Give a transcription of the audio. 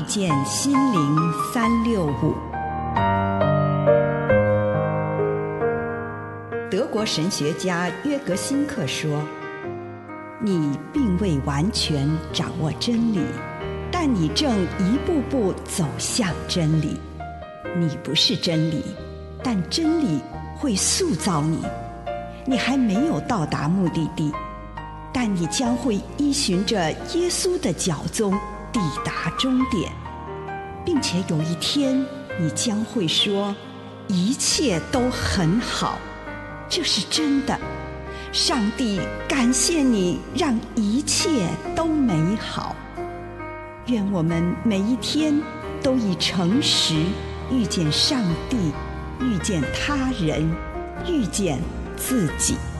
见心灵365。德国神学家约格辛克说，你并未完全掌握真理，但你正一步步走向真理。你不是真理，但真理会塑造你。你还没有到达目的地，但你将会依循着耶稣的脚踪抵达终点，并且有一天你将会说，一切都很好。这是真的，上帝感谢你让一切都美好。愿我们每一天都以诚实遇见上帝，遇见他人，遇见自己。